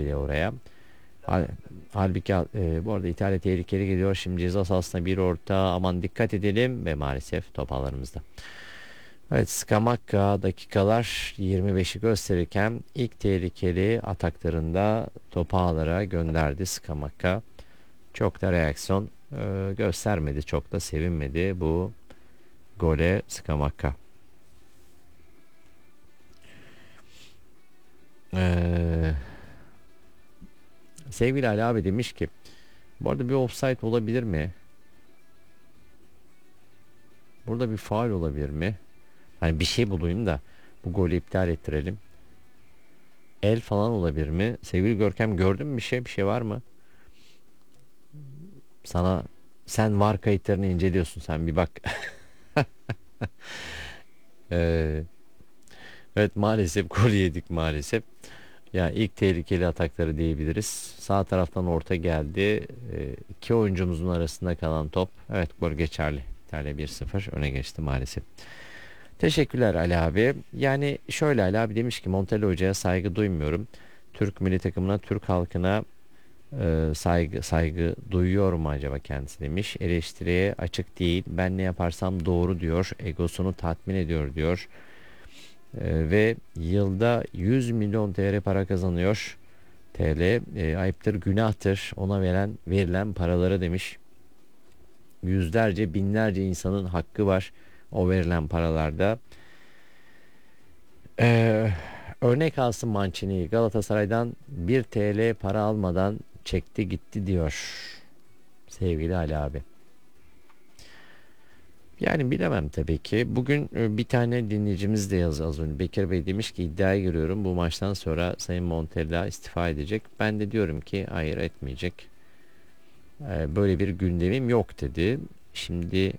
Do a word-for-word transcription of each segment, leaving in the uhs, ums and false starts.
bile oraya. Hal- Halbuki e, bu arada İtalya tehlikeli geliyor. Şimdi ceza sahasına bir orta, aman dikkat edelim ve maalesef top ağlarımızda. Evet, Scamacca dakikalar yirmi beşi gösterirken ilk tehlikeli ataklarında topu ağlara gönderdi Scamacca. Çok da reaksiyon e, göstermedi, çok da sevinmedi bu gole Scamacca. Ee, Sevgili Ali abi demiş ki, bu arada bir offside olabilir mi? Burada bir faul olabilir mi? Hani bir şey bulayım da bu golü iptal ettirelim. El falan olabilir mi? Sevgili Görkem, gördün mü bir şey? Bir şey var mı? Sana, sen var kayıtlarını inceliyorsun, sen bir bak. Ee, evet, maalesef gol yedik maalesef. Ya ilk tehlikeli atakları diyebiliriz. Sağ taraftan orta geldi. Ee, iki oyuncumuzun arasında kalan top. Evet, gol geçerli. İtalya bir sıfır öne geçti maalesef. Teşekkürler Ali abi. Yani şöyle, Ali abi demiş ki Montella Hoca'ya saygı duymuyorum. Türk milli takımına, Türk halkına e, saygı saygı duyuyor mu acaba kendisi demiş. Eleştiriye açık değil. Ben ne yaparsam doğru diyor. Egosunu tatmin ediyor diyor. E, ve yılda yüz milyon T L para kazanıyor. T L e, ayıptır, günahtır ona veren verilen paraları demiş. Yüzlerce, binlerce insanın hakkı var o verilen paralarda. Ee, Örnek alsın Mancini, Galatasaray'dan bir T L para almadan çekti gitti diyor sevgili Ali abi. Yani bilemem tabii ki. Bugün e, bir tane dinleyicimiz de yazdı az önce. Bekir Bey demiş ki iddiaya giriyorum, bu maçtan sonra Sayın Montella istifa edecek. Ben de diyorum ki hayır, etmeyecek. Ee, böyle bir gündemim yok dedi. Şimdi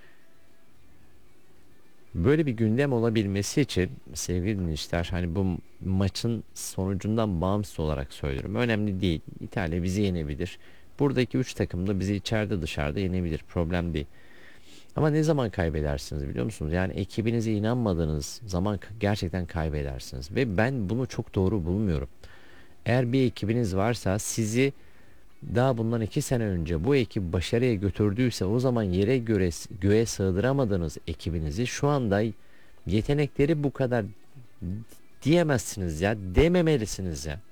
böyle bir gündem olabilmesi için sevgili dinleyiciler, hani bu maçın sonucundan bağımsız olarak söylüyorum. Önemli değil. İtalya bizi yenebilir. Buradaki üç takım da bizi içeride dışarıda yenebilir. Problem değil. Ama ne zaman kaybedersiniz biliyor musunuz? Yani ekibinize inanmadığınız zaman k- gerçekten kaybedersiniz. Ve ben bunu çok doğru bulmuyorum. Eğer bir ekibiniz varsa, sizi daha bundan iki sene önce bu ekip başarıya götürdüyse, o zaman yere göre göğe sığdıramadığınız ekibinizi şu anda yetenekleri bu kadar diyemezsiniz ya, dememelisiniz ya.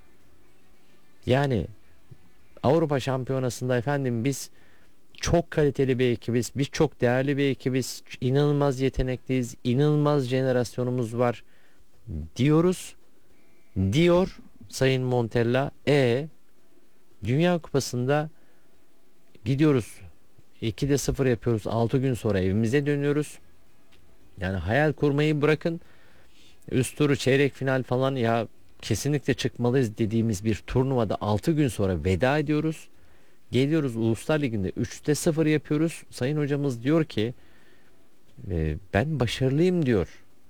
Yani Avrupa Şampiyonası'nda efendim biz çok kaliteli bir ekibiz, biz çok değerli bir ekibiz, inanılmaz yetenekliyiz, inanılmaz jenerasyonumuz var diyoruz, diyor Sayın Montella. E Dünya Kupası'nda gidiyoruz, ikide sıfır yapıyoruz, altı gün sonra evimize dönüyoruz. Yani hayal kurmayı bırakın, üst turu, çeyrek final falan, ya kesinlikle çıkmalıyız dediğimiz bir turnuvada altı gün sonra veda ediyoruz. Geliyoruz Uluslar Ligi'nde üçte sıfır yapıyoruz. Sayın hocamız diyor ki e, ben başarılıyım diyor.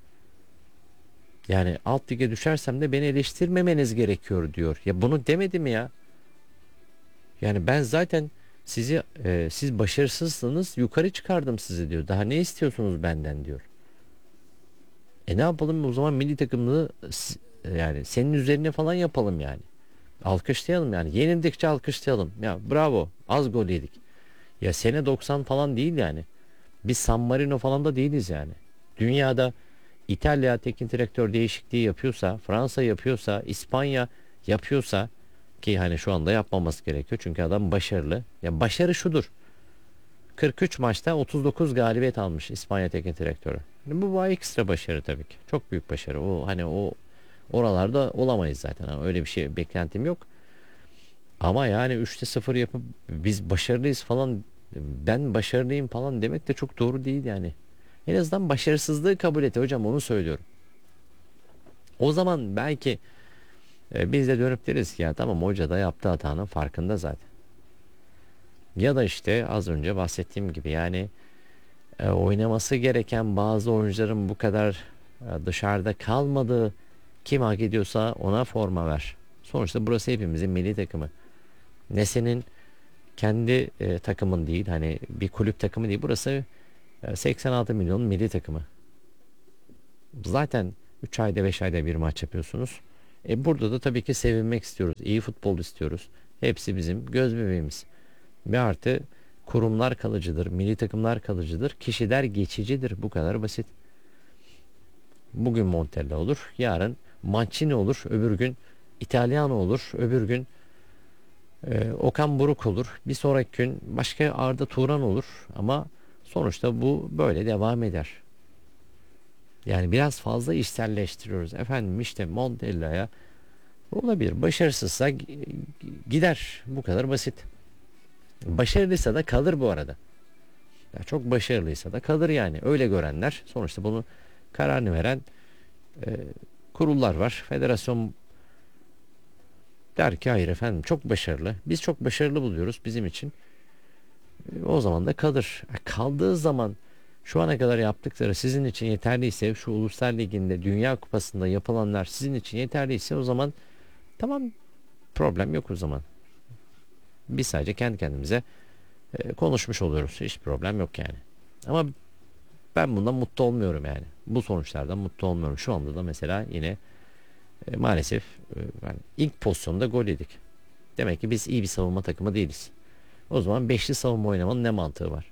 Yani alt lige düşersem de beni eleştirmemeniz gerekiyor diyor. Ya bunu demedi mi ya? Yani ben zaten sizi e, siz başarısızsınız, yukarı çıkardım sizi diyor. Daha ne istiyorsunuz benden diyor. E ne yapalım o zaman, milli takımını s- yani senin üzerine falan yapalım yani. Alkışlayalım yani. Yenildikçe alkışlayalım. Ya bravo. Az gol yedik. Ya sene doksan falan değil yani. Biz San Marino falan da değiliz yani. Dünyada İtalya teknik direktör değişikliği yapıyorsa, Fransa yapıyorsa, İspanya yapıyorsa, ki hani şu anda yapmaması gerekiyor çünkü adam başarılı. Ya başarı şudur: kırk üç maçta otuz dokuz galibiyet almış İspanya teknik direktörü. Yani bu, bu ekstra başarı tabii ki. Çok büyük başarı. O hani o oralarda olamayız zaten. Yani öyle bir şey beklentim yok. Ama yani üçte sıfır yapıp biz başarılıyız falan, ben başarılıyım falan demek de çok doğru değil yani. En azından başarısızlığı kabul et hocam, onu söylüyorum. O zaman belki e, biz de dönüp deriz ki ya tamam, hoca da yaptığı hatanın farkında zaten. Ya da işte az önce bahsettiğim gibi yani e, oynaması gereken bazı oyuncuların bu kadar e, dışarıda kalmadığı, kim hak ediyorsa ona forma ver. Sonuçta burası hepimizin milli takımı. Ne senin kendi e, takımın değil, hani bir kulüp takımı değil, burası e, seksen altı milyon milli takımı. Zaten üç ayda beş ayda bir maç yapıyorsunuz. E burada da tabii ki sevinmek istiyoruz. İyi futbol istiyoruz. Hepsi bizim göz bebeğimiz. Ve artı kurumlar kalıcıdır, milli takımlar kalıcıdır, kişiler geçicidir. Bu kadar basit. Bugün Montella olur, yarın Mancini olur, öbür gün İtalyano olur, öbür gün e, Okan Buruk olur, bir sonraki gün başka Arda Turan olur. Ama sonuçta bu böyle devam eder. Yani biraz fazla işselleştiriyoruz. Efendim işte Montella'ya olabilir. Başarısızsa gider. Bu kadar basit. Başarılıysa da kalır bu arada. Ya çok başarılıysa da kalır yani. Öyle görenler, sonuçta bunu kararını veren e, kurullar var. Federasyon der ki hayır efendim çok başarılı. Biz çok başarılı buluyoruz bizim için. E, o zaman da kalır. E, kaldığı zaman şu ana kadar yaptıkları sizin için yeterliyse, şu Uluslar Ligi'nde, Dünya Kupası'nda yapılanlar sizin için yeterliyse, o zaman tamam, problem yok o zaman. Biz sadece kendi kendimize e, konuşmuş oluyoruz. Hiç problem yok yani. Ama ben bundan mutlu olmuyorum yani. Bu sonuçlardan mutlu olmuyorum. Şu anda da mesela yine e, maalesef e, yani ilk pozisyonda gol yedik. Demek ki biz iyi bir savunma takımı değiliz. O zaman beşli savunma oynamanın ne mantığı var?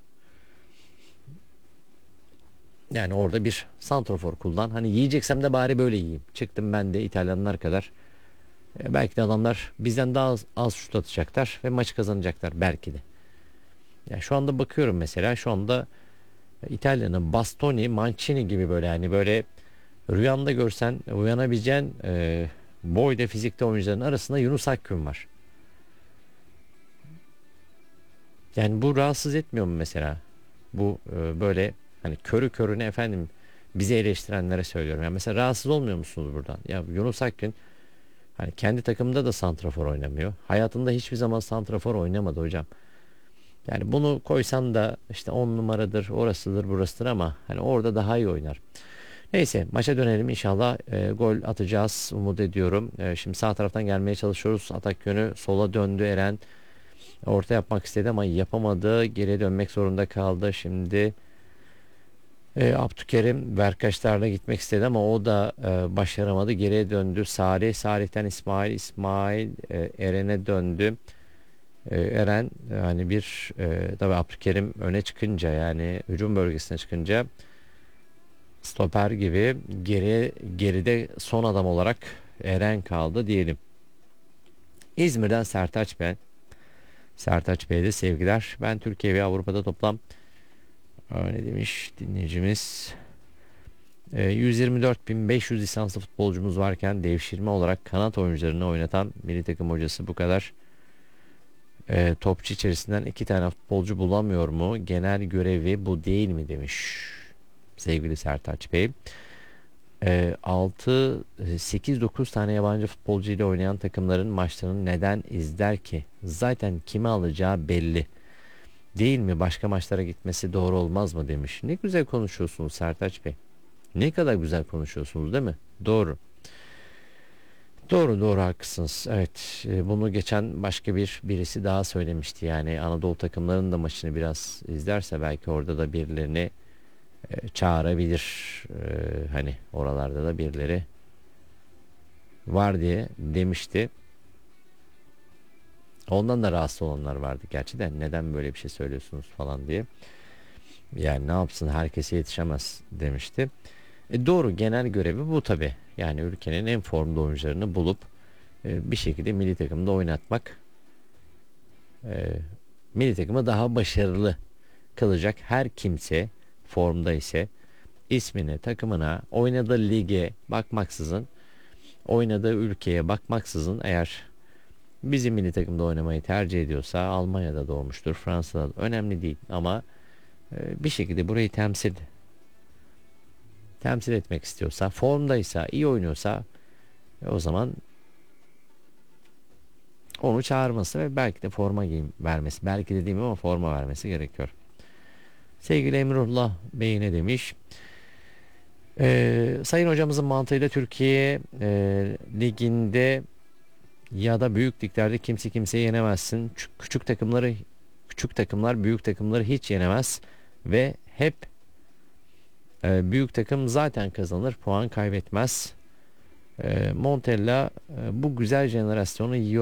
Yani orada bir santrofor kullan. Hani yiyeceksem de bari böyle yiyeyim. Çıktım ben de İtalyanlar kadar. E, belki de adamlar bizden daha az, az şut atacaklar ve maçı kazanacaklar belki de. Yani şu anda bakıyorum mesela, şu anda İtalya'nın Bastoni, Mancini gibi, böyle yani böyle rüyanda görsen uyanabileceğin e, boyda, fizikte oyuncuların arasında Yunus Akgün var. Yani bu rahatsız etmiyor mu mesela? Bu e, böyle hani körü körüne efendim bizi eleştirenlere söylüyorum. Yani mesela rahatsız olmuyor musunuz buradan? Ya Yunus Akgün hani kendi takımında da santrafor oynamıyor. Hayatında hiçbir zaman santrafor oynamadı hocam. Yani bunu koysan da işte on numaradır, orasıdır, burasıdır, ama hani orada daha iyi oynar. Neyse, maça dönelim inşallah. E, gol atacağız umut ediyorum. E, şimdi sağ taraftan gelmeye çalışıyoruz. Atak yönü sola döndü Eren. Orta yapmak istedi ama yapamadı. Geriye dönmek zorunda kaldı. Şimdi e, Abdülkerim Berkaçlarla gitmek istedi ama o da e, başaramadı. Geriye döndü. Salih, Salih'ten İsmail, İsmail e, Eren'e döndü. E, Eren yani bir e, tabii Abdülkerim öne çıkınca, yani hücum bölgesine çıkınca stoper gibi geri geride son adam olarak Eren kaldı diyelim. İzmir'den Sertaç ben. Sertaç Bey'e de sevgiler. Ben Türkiye ve Avrupa'da toplam ne demiş dinleyicimiz, e, yüz yirmi dört bin beş yüz lisanslı futbolcumuz varken devşirme olarak kanat oyuncularını oynatan milli takım hocası bu kadar e, topçu içerisinden iki tane futbolcu bulamıyor mu? Genel görevi bu değil mi demiş sevgili Sertaç Bey. E, altı sekiz dokuz tane yabancı futbolcu ile oynayan takımların maçlarını neden izler ki? Zaten kimi alacağı belli. Değil mi? Başka maçlara gitmesi doğru olmaz mı demiş. Ne güzel konuşuyorsunuz Sertaç Bey. Ne kadar güzel konuşuyorsunuz değil mi? Doğru. Doğru doğru haklısınız. Evet, e, bunu geçen başka bir birisi daha söylemişti. Yani Anadolu takımlarının da maçını biraz izlerse belki orada da birilerini e, çağırabilir. E, hani oralarda da birileri var diye demişti. Ondan da rahatsız olanlar vardı gerçi de, neden böyle bir şey söylüyorsunuz falan diye. Yani ne yapsın, herkese yetişemez demişti. E doğru, genel görevi bu tabi. Yani ülkenin en formda oyuncularını bulup e, bir şekilde milli takımda oynatmak, e, milli takımı daha başarılı kılacak her kimse formda ise ismine, takımına, oynadığı lige bakmaksızın, oynadığı ülkeye bakmaksızın, eğer bizim milli takımda oynamayı tercih ediyorsa, Almanya'da doğmuştur, Fransa'da da, önemli değil ama e, bir şekilde burayı temsil temsil etmek istiyorsa, formdaysa, iyi oynuyorsa, e, o zaman onu çağırması ve belki de forma giyim vermesi, belki de değil ama forma vermesi gerekiyor. Sevgili Emrullah Bey ne demiş? Ee, sayın hocamızın mantığıyla Türkiye e, liginde ya da büyük liglerde kimse kimseyi yenemezsin. Ç- Küçük takımları küçük takımlar büyük takımları hiç yenemez ve hep e, büyük takım zaten kazanır, puan kaybetmez. E, Montella e, bu güzel jenerasyonu yiyor.